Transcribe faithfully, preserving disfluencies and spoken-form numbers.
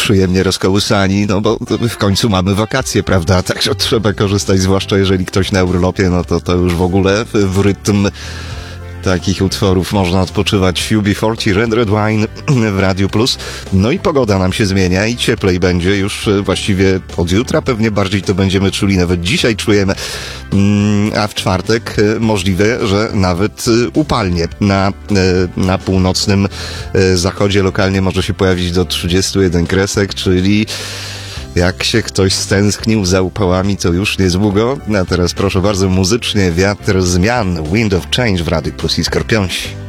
przyjemnie rozkołysani, no bo w końcu mamy wakacje, prawda? Także trzeba korzystać, zwłaszcza jeżeli ktoś na urlopie, no to to już w ogóle w rytm takich utworów można odpoczywać. U B czterdzieści, Red Red Wine w Radiu Plus. No i pogoda nam się zmienia i cieplej będzie już właściwie od jutra. Pewnie bardziej to będziemy czuli, nawet dzisiaj czujemy. A w czwartek możliwe, że nawet upalnie. Na, na północnym zachodzie lokalnie może się pojawić do trzydziestu jeden kresek, czyli jak się ktoś stęsknił za upałami, to już niedługo. A teraz proszę bardzo, muzycznie wiatr zmian, Wind of Change w Radiu Plus i Skorpionsi.